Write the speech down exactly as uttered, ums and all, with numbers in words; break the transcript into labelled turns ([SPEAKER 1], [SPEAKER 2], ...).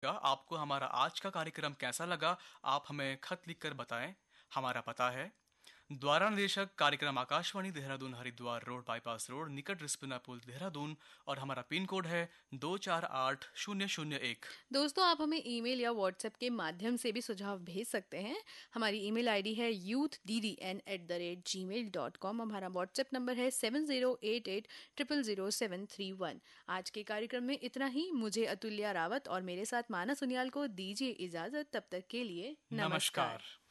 [SPEAKER 1] का आपको हमारा आज का कार्यक्रम कैसा लगा, आप हमें खत लिखकर बताएं। हमारा पता है द्वारा निदेशक कार्यक्रम Akashvani Dehradun Haridwar road bypass road निकट रिस्पना पुल देहरादून और हमारा पिन कोड है दो चार आठ शून्य शून्य एक।
[SPEAKER 2] दोस्तों, आप हमें ईमेल या व्हाट्सएप के माध्यम से भी सुझाव भेज सकते हैं। हमारी ईमेल आईडी है youth D D N at the rate ji mail dot com. हमारा व्हाट्सएप नंबर है seven zero eight eight triple zero seven three one. आज के कार्यक्रम में इतना ही। मुझे अतुल्या रावत और मेरे साथ मानस उनियाल को दीजिए इजाजत। तब तक के लिए नमस्कार।
[SPEAKER 1] नमस्कार।